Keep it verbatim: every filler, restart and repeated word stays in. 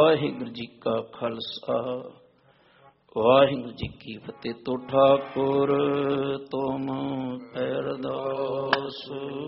ਵਾਹਿਗੁਰੂ ਜੀ ਕਾ ਖਾਲਸਾ ਵਾਹਿਗੁਰੂ ਜੀ ਕੀ ਫਤਿਹ। ਤੋ ਠਾਕੁਰ ਤੁਮ ਅਰਦਾਸ।